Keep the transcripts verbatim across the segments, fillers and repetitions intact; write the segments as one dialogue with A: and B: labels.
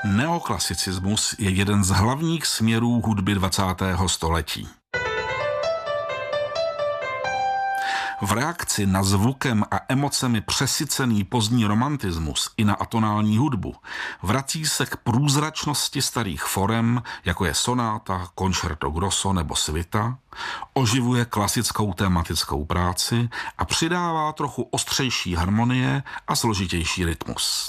A: Neoklasicismus je jeden z hlavních směrů hudby dvacátého století. V reakci na zvukem a emocemi přesycený pozdní romantismus i na atonální hudbu vrací se k průzračnosti starých forem, jako je sonáta, concerto grosso nebo svita, oživuje klasickou tematickou práci a přidává trochu ostřejší harmonie a složitější rytmus.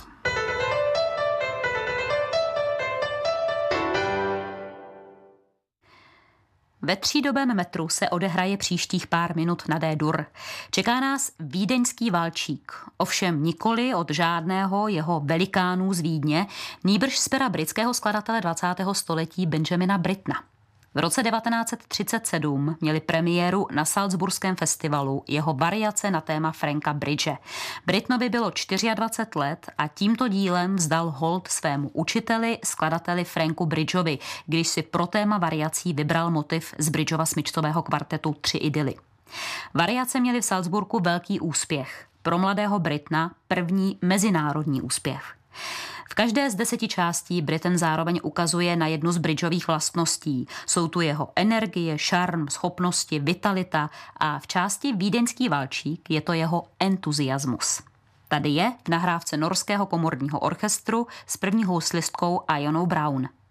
B: Ve třídobém metru se odehraje příštích pár minut na D-dur. Čeká nás vídeňský valčík, ovšem nikoli od žádného jeho velikánů z Vídně, nýbrž z pera britského skladatele dvacátého století Benjamina Brittona. V roce devatenáct set třicet sedm měli premiéru na Salzburském festivalu jeho variace na téma Franka Bridge. Brittonovi bylo dvacet čtyři let a tímto dílem vzdal hold svému učiteli, skladateli Franku Bridgeovi, když si pro téma variací vybral motiv z Bridgeova smyčcového kvartetu Tři idyly. Variace měly v Salzburgu velký úspěch. Pro mladého Brittona první mezinárodní úspěch. V každé z deseti částí Britten zároveň ukazuje na jednu z Bridgeových vlastností. Jsou tu jeho energie, šarm, schopnosti, vitalita a v části Vídeňský valčík je to jeho entuziasmus. Tady je v nahrávce Norského komorního orchestru s první houslistkou Ionou Brown.